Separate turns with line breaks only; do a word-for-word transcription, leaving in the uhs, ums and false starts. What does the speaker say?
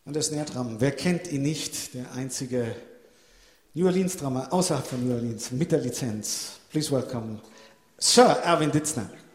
Und der Snare Drum, wer kennt ihn nicht? Der einzige New Orleans Drummer außerhalb von New Orleans mit der Lizenz. Please welcome Sir Erwin Ditzner.